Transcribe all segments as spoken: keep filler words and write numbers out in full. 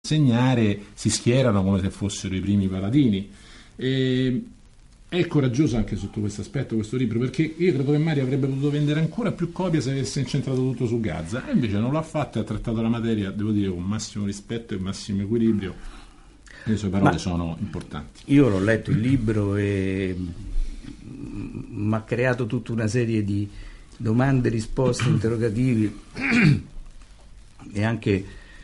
segnare si schierano come se fossero i primi paladini. E è coraggioso anche sotto questo aspetto questo libro, perché io credo che Mario avrebbe potuto vendere ancora più copie se avesse incentrato tutto su Gaza, e invece non l'ha fatto e ha trattato la materia, devo dire, con massimo rispetto e massimo equilibrio. Le sue parole Ma sono importanti. Io l'ho letto il libro e mi ha creato tutta una serie di domande, risposte, interrogativi e anche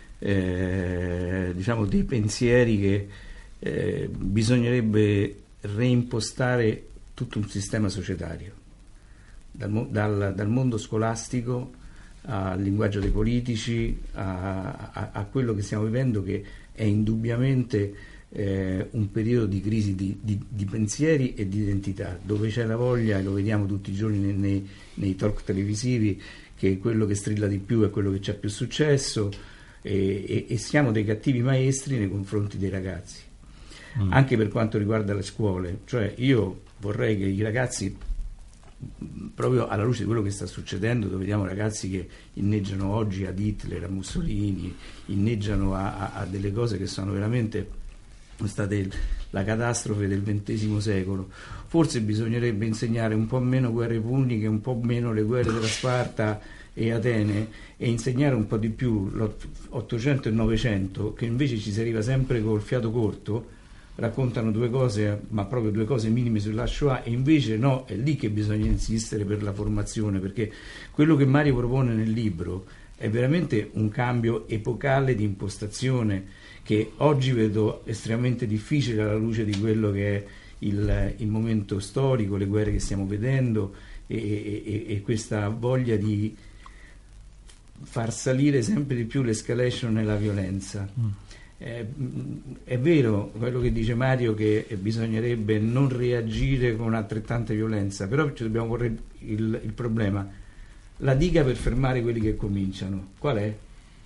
eh, diciamo dei pensieri che eh, bisognerebbe reimpostare tutto un sistema societario, dal, dal, dal mondo scolastico al linguaggio dei politici, a, a, a quello che stiamo vivendo, che è indubbiamente eh, un periodo di crisi di, di, di pensieri e di identità, dove c'è la voglia, e lo vediamo tutti i giorni nei, nei, nei talk televisivi, che quello che strilla di più è quello che c'ha più successo, e, e, e siamo dei cattivi maestri nei confronti dei ragazzi. Mm. Anche per quanto riguarda le scuole, cioè io vorrei che i ragazzi, proprio alla luce di quello che sta succedendo, dove vediamo ragazzi che inneggiano oggi ad Hitler, a Mussolini, inneggiano a, a, a delle cose che sono veramente state la catastrofe del ventesimo secolo, forse bisognerebbe insegnare un po' meno guerre puniche, un po' meno le guerre della Sparta e Atene, e insegnare un po' di più l'Ottocento e il Novecento, che invece ci si arriva sempre col fiato corto, raccontano due cose, ma proprio due cose minime sulla Shoah, e invece no, è lì che bisogna insistere per la formazione, perché quello che Mario propone nel libro è veramente un cambio epocale di impostazione che oggi vedo estremamente difficile alla luce di quello che è il, il momento storico, le guerre che stiamo vedendo e, e, e questa voglia di far salire sempre di più l'escalation e la violenza. Mm. Eh, è vero quello che dice Mario, che bisognerebbe non reagire con altrettanta violenza, però ci dobbiamo porre il, il problema, la diga per fermare quelli che cominciano qual è?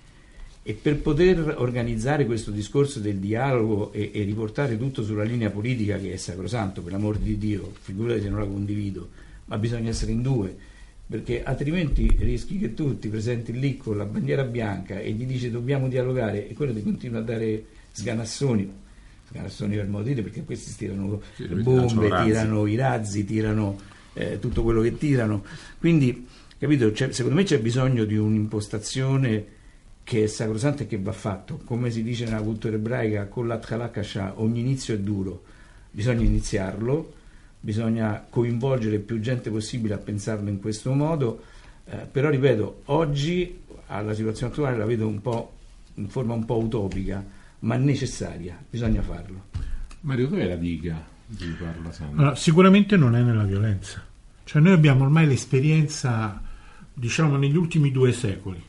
E per poter organizzare questo discorso del dialogo e, e riportare tutto sulla linea politica, che è sacrosanto, per l'amor di Dio, figurati se non la condivido, ma bisogna essere in due, perché altrimenti rischi che tu ti presenti lì con la bandiera bianca e gli dici dobbiamo dialogare, e quello ti continua a dare sganassoni, sganassoni per modo di dire, perché questi tirano sì, le bombe, tirano i razzi, tirano eh, tutto quello che tirano. Quindi, capito, c'è, secondo me c'è bisogno di un'impostazione che è sacrosanta e che va fatto, come si dice nella cultura ebraica, con l'atchalà kasha, ogni inizio è duro, bisogna iniziarlo, bisogna coinvolgere più gente possibile a pensarlo in questo modo, eh, però ripeto, oggi alla situazione attuale la vedo un po' in forma un po' utopica, ma necessaria, bisogna farlo. Mario, dov'è la diga di cui parla Sandro? Allora, sicuramente non è nella violenza, cioè noi abbiamo ormai l'esperienza, diciamo, negli ultimi due secoli.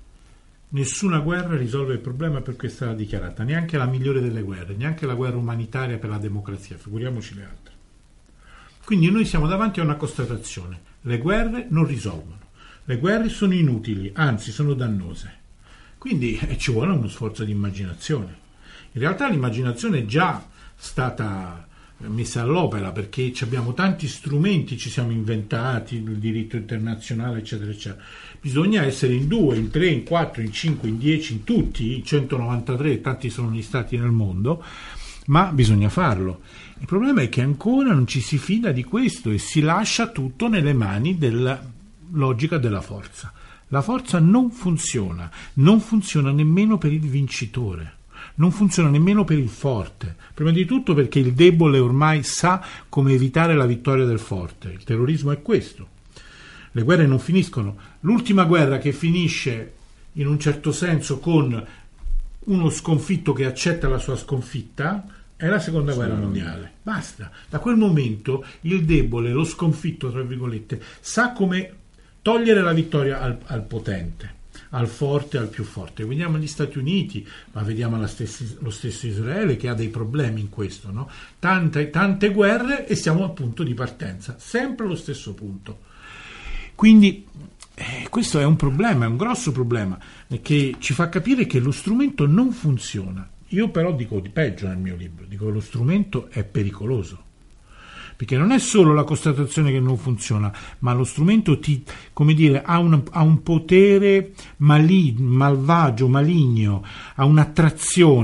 Nessuna guerra risolve il problema per cui è stata dichiarata, neanche la migliore delle guerre, neanche la guerra umanitaria per la democrazia, figuriamoci le altre. Quindi noi siamo davanti a una constatazione: le guerre non risolvono, le guerre sono inutili, anzi sono dannose. Quindi eh, ci vuole uno sforzo di immaginazione. In realtà l'immaginazione è già stata messa all'opera, perché abbiamo tanti strumenti, ci siamo inventati il diritto internazionale, eccetera eccetera. Bisogna essere in due, in tre, in quattro, in cinque, in dieci, in tutti, in centonovantatré, tanti sono gli stati nel mondo, ma bisogna farlo. Il problema è che ancora non ci si fida di questo e si lascia tutto nelle mani della logica della forza. La forza non funziona, non funziona nemmeno per il vincitore, non funziona nemmeno per il forte, prima di tutto perché il debole ormai sa come evitare la vittoria del forte. Il terrorismo è questo. Le guerre non finiscono. L'ultima guerra che finisce in un certo senso con uno sconfitto che accetta la sua sconfitta è la seconda sì. guerra mondiale. Basta. Da quel momento il debole, lo sconfitto tra virgolette, sa come togliere la vittoria al, al potente, al forte, al più forte. Vediamo gli Stati Uniti, ma vediamo la stessi, lo stesso Israele che ha dei problemi in questo, no? Tante, tante guerre e siamo al punto di partenza, sempre allo stesso punto. Quindi eh, questo è un problema, è un grosso problema, che ci fa capire che lo strumento non funziona. Io però dico di peggio nel mio libro, dico che lo strumento è pericoloso, perché non è solo la constatazione che non funziona, ma lo strumento ti, come dire, ha un, ha un potere maligno, malvagio, maligno, ha un'attrazione.